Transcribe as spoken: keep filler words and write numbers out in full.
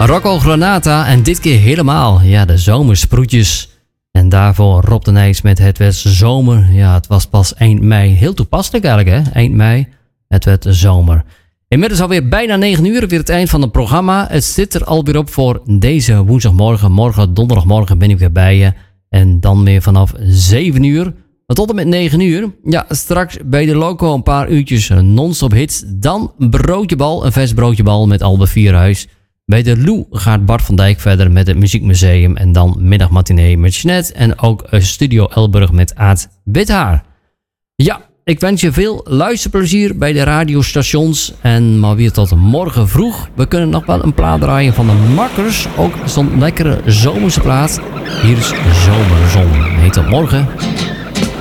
Rocco Granata en dit keer helemaal. Ja, de zomersproetjes. En daarvoor Rob de Nijs met Het werd zomer. Ja, het was pas eind mei. Heel toepasselijk eigenlijk, hè? Eind mei. Het werd zomer. Inmiddels alweer bijna negen uur. Weer het eind van het programma. Het zit er alweer op voor deze woensdagmorgen. Morgen, donderdagmorgen ben ik weer bij je. En dan weer vanaf zeven uur. Tot en met negen uur. Ja, straks bij de loco een paar uurtjes non-stop hits. Dan broodjebal, een vers broodjebal met Albert Vierhuis. Bij de Lou gaat Bart van Dijk verder met het Muziekmuseum. En dan middagmatinee met Jeanette. En ook Studio Elburg met Aad Withaar. Ja, ik wens je veel luisterplezier bij de radiostations. En maar weer tot morgen vroeg. We kunnen nog wel een plaat draaien van de Makkers. Ook zo'n lekkere zomerse plaat. Hier is Zomerzon. Heet tot morgen.